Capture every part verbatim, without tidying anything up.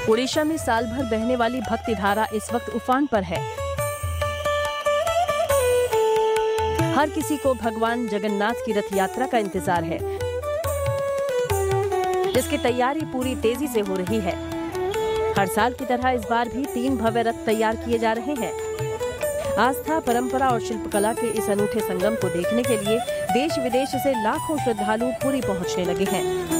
ओडिशा में साल भर बहने वाली भक्ति धारा इस वक्त उफान पर है। हर किसी को भगवान जगन्नाथ की रथ यात्रा का इंतजार है, जिसकी तैयारी पूरी तेजी से हो रही है। हर साल की तरह इस बार भी तीन भव्य रथ तैयार किए जा रहे हैं। आस्था, परंपरा और शिल्पकला के इस अनूठे संगम को देखने के लिए देश विदेश से लाखों श्रद्धालु पुरी पहुंचने लगे हैं।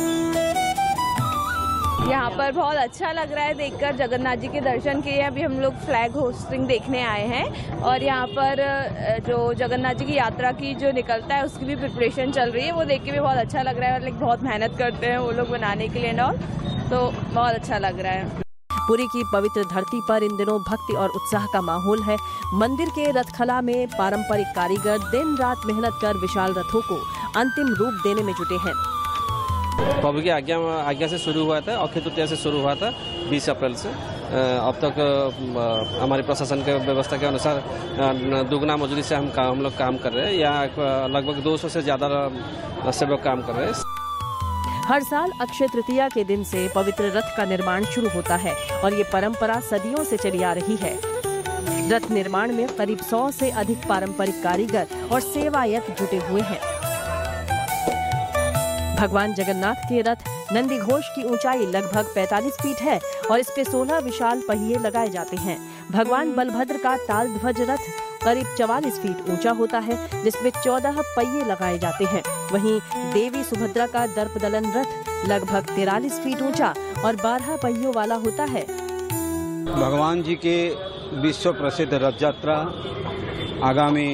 यहाँ पर बहुत अच्छा लग रहा है देखकर, जगन्नाथ जी के दर्शन किए। अभी हम लोग फ्लैग होस्टिंग देखने आए हैं और यहाँ पर जो जगन्नाथ जी की यात्रा की जो निकलता है उसकी भी प्रिपरेशन चल रही है। वो देख के भी बहुत अच्छा लग रहा है और लाइक बहुत मेहनत करते हैं वो लोग बनाने के लिए और तो बहुत अच्छा लग रहा है। पुरी की पवित्र धरती पर इन दिनों भक्ति और उत्साह का माहौल है। मंदिर के रथखला में पारंपरिक कारीगर दिन रात मेहनत कर विशाल रथों को अंतिम रूप देने में जुटे हैं। प्रभु की आज्ञा आज्ञा से शुरू हुआ था, अक्षय तृतीया से शुरू हुआ था बीस अप्रैल से। अब तक हमारे प्रशासन के व्यवस्था के अनुसार दुगना मजदूरी से हम हम लोग काम कर रहे हैं। यहाँ लगभग दो सौ से ज्यादा सेवक काम कर रहे हैं। हर साल अक्षय तृतीया के दिन से पवित्र रथ का निर्माण शुरू होता है और ये परंपरा सदियों से चली आ रही है। रथ निर्माण में करीब सौ से अधिक पारंपरिक कारीगर और सेवायत जुटे हुए हैं। भगवान जगन्नाथ के रथ नंदी घोष की ऊंचाई लगभग पैंतालीस फीट है और इस पे सोलह विशाल पहिए लगाए जाते हैं। भगवान बलभद्र का ताल ध्वज रथ करीब चवालीस फीट ऊंचा होता है, जिसमें चौदह पहिए लगाए जाते हैं। वहीं देवी सुभद्रा का दर्पदलन रथ लगभग तिरालीस फीट ऊंचा और बारह पहियों वाला होता है। भगवान जी के विश्व प्रसिद्ध रथ यात्रा आगामी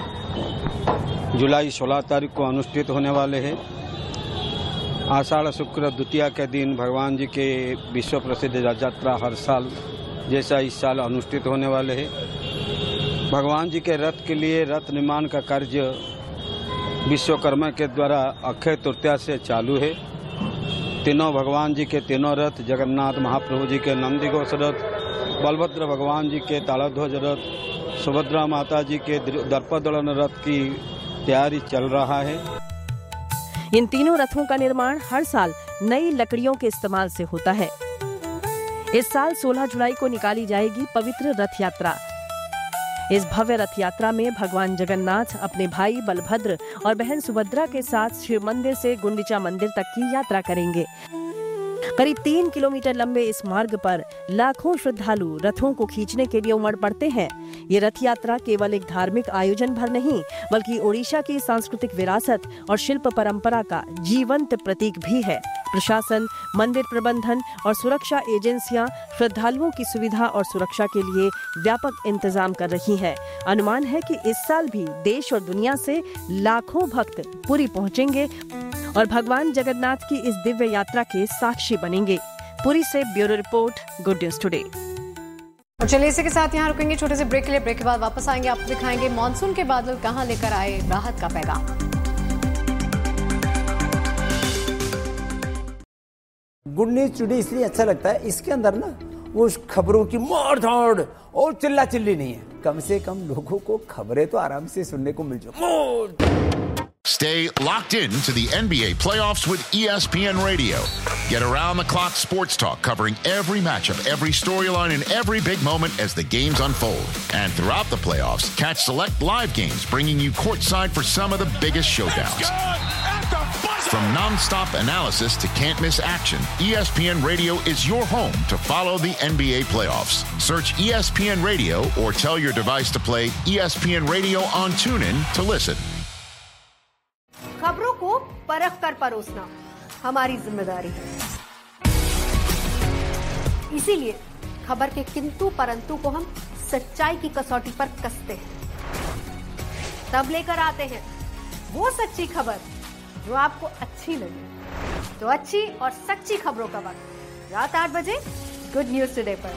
जुलाई सोलह तारीख को अनुष्ठित होने वाले हैं। आषाढ़ शुक्र द्वितीया के दिन भगवान जी के विश्व प्रसिद्ध रथ यात्रा हर साल जैसा इस साल अनुष्ठित होने वाले हैं। भगवान जी के रथ के लिए रथ निर्माण का कार्य विश्वकर्मा के द्वारा अक्षय तृतीया से चालू है। तीनों भगवान जी के तीनों रथ, जगन्नाथ महाप्रभु जी के नंदीघोष रथ, बलभद्र भगवान जी के तालध्वज रथ, सुभद्रा माता जी के दर्पदलन रथ की तैयारी चल रहा है। इन तीनों रथों का निर्माण हर साल नई लकड़ियों के इस्तेमाल से होता है। इस साल सोलह जुलाई को निकाली जाएगी पवित्र रथ यात्रा। इस भव्य रथ यात्रा में भगवान जगन्नाथ अपने भाई बलभद्र और बहन सुभद्रा के साथ शिव मंदिर से गुंडीचा मंदिर तक की यात्रा करेंगे। करीब तीन किलोमीटर लंबे इस मार्ग पर लाखों श्रद्धालु रथों को खींचने के लिए उमड़ पड़ते हैं। ये रथ यात्रा केवल एक धार्मिक आयोजन भर नहीं, बल्कि ओडिशा की सांस्कृतिक विरासत और शिल्प परंपरा का जीवंत प्रतीक भी है। प्रशासन, मंदिर प्रबंधन और सुरक्षा एजेंसियां श्रद्धालुओं की सुविधा और सुरक्षा के लिए व्यापक इंतजाम कर रही हैं। अनुमान है कि इस साल भी देश और दुनिया से लाखों भक्त पुरी पहुंचेंगे और भगवान जगन्नाथ की इस दिव्य यात्रा के साक्षी बनेंगे। पुरी से bureau report, good news today. और चलिए इसी के साथ यहाँ रुकेंगे छोटे से ब्रेक के लिए। ब्रेक के बाद वापस आएंगे, आपको दिखाएंगे मानसून के बादल कहां लेकर आए राहत का पैगाम। गुड न्यूज टुडे इसलिए अच्छा लगता है, इसके अंदर ना वो खबरों की मार धाड़ और चिल्ला चिल्ली नहीं है। कम से कम लोगों को खबरें तो आराम से सुनने को मिल जाए। Stay locked in to the N B A playoffs with E S P N Radio. Get around-the-clock sports talk covering every matchup, every storyline, and every big moment as the games unfold. And throughout the playoffs, catch select live games bringing you courtside for some of the biggest showdowns. From non-stop analysis to can't-miss action, E S P N Radio is your home to follow the N B A playoffs. Search E S P N Radio or tell your device to play E S P N Radio on TuneIn to listen. खबरों को परख कर परोसना हमारी जिम्मेदारी है। इसीलिए खबर के किंतु परंतु को हम सच्चाई की कसौटी पर कसते हैं, तब लेकर आते हैं वो सच्ची खबर जो आपको अच्छी लगे। तो अच्छी और सच्ची खबरों का वक्त रात आठ बजे गुड न्यूज टुडे पर।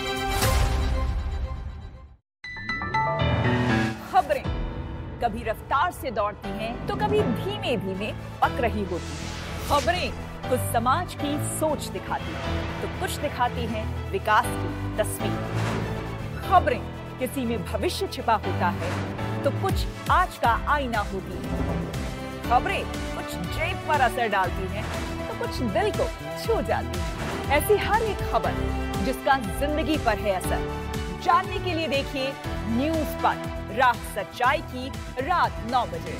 खबरें कभी रफ्तार से दौड़ती हैं तो कभी धीमे धीमे पक रही होती हैं। खबरें कुछ समाज की सोच दिखाती हैं तो कुछ दिखाती हैं विकास की तस्वीर। खबरें किसी में भविष्य छिपा होता है तो कुछ आज का आईना होती है। खबरें कुछ जेब पर असर डालती हैं तो कुछ दिल को छू जाती है। ऐसी हर एक खबर जिसका जिंदगी पर है असर, जानने के लिए देखिए न्यूज पर राह सच्चाई की रात नौ बजे।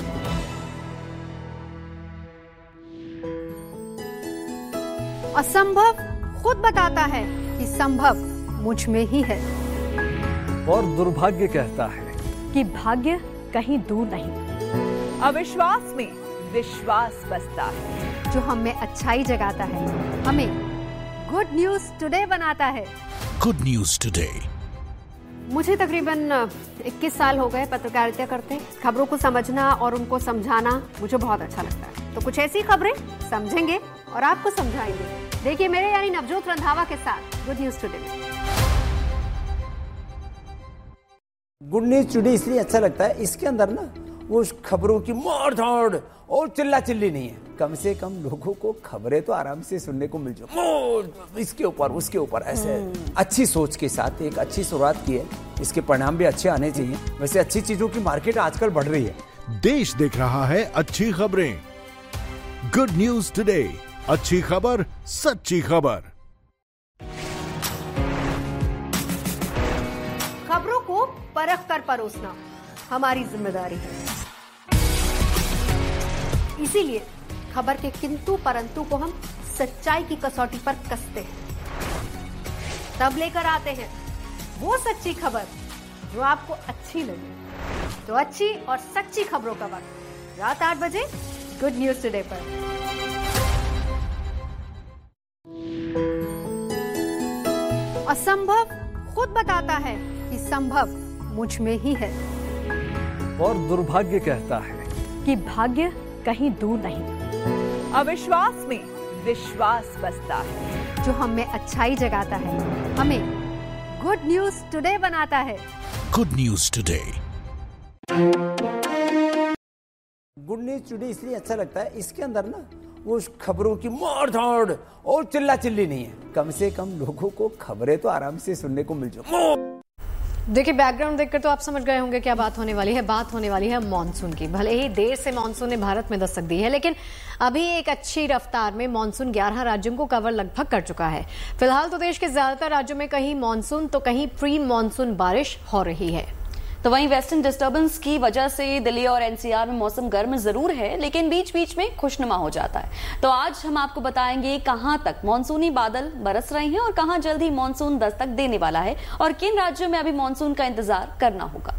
असंभव खुद बताता है कि संभव मुझ में ही है, और दुर्भाग्य कहता है कि भाग्य कहीं दूर नहीं। अविश्वास में विश्वास बसता है, जो हम में अच्छाई जगाता है, हमें गुड न्यूज टुडे बनाता है। Good news today. मुझे तकरीबन इक्कीस साल हो गए पत्रकारिता करते। खबरों को समझना और उनको समझाना मुझे बहुत अच्छा लगता है। तो कुछ ऐसी खबरें समझेंगे और आपको समझाएंगे। देखिए मेरे यानी नवजोत रंधावा के साथ गुड न्यूज टुडे में। गुड न्यूज टुडे इसलिए अच्छा लगता है, इसके अंदर ना वो खबरों की मार धाड़ और चिल्ला चिल्ली नहीं है। कम से कम लोगों को खबरें तो आराम से सुनने को मिल जाए, इसके ऊपर उसके ऊपर ऐसे अच्छी सोच के साथ एक अच्छी शुरुआत की है। इसके परिणाम भी अच्छे आने चाहिए। वैसे अच्छी चीजों की मार्केट आजकल बढ़ रही है। देश देख रहा है अच्छी खबरें। गुड न्यूज टुडे, अच्छी खबर सच्ची खबर। खबरों को परख कर परोसना हमारी जिम्मेदारी है। इसीलिए खबर के किंतु परंतु को हम सच्चाई की कसौटी पर कसते हैं। तब लेकर आते हैं वो सच्ची खबर जो आपको अच्छी लगे। तो अच्छी और सच्ची खबरों का वक्त रात आठ बजे गुड न्यूज टुडे पर। असंभव खुद बताता है कि संभव मुझ में ही है, और दुर्भाग्य कहता है कि भाग्य कहीं दूर नहीं। अविश्वास में विश्वास बसता है, जो हम में अच्छाई जगाता है, हमें गुड न्यूज टुडे बनाता है। Good news today. Good news today इसलिए अच्छा लगता है, इसके अंदर ना वो खबरों की मार धाड़ और चिल्ला चिल्ली नहीं है। कम से कम लोगों को खबरें तो आराम से सुनने को मिल जाए। देखिए बैकग्राउंड देखकर तो आप समझ गए होंगे क्या बात होने वाली है। बात होने वाली है मॉनसून की। भले ही देर से मॉनसून ने भारत में दस्तक दी है, लेकिन अभी एक अच्छी रफ्तार में मॉनसून ग्यारह राज्यों को कवर लगभग कर चुका है। फिलहाल तो देश के ज्यादातर राज्यों में कहीं मॉनसून तो कहीं प्री मॉनसून बारिश हो रही है। तो वहीं वेस्टर्न डिस्टर्बेंस की वजह से दिल्ली और एनसीआर में मौसम गर्म जरूर है, लेकिन बीच बीच में खुशनुमा हो जाता है। तो आज हम आपको बताएंगे कहां तक मॉनसूनी बादल बरस रहे हैं और कहां जल्द ही मॉनसून दस्तक देने वाला है और किन राज्यों में अभी मॉनसून का इंतजार करना होगा।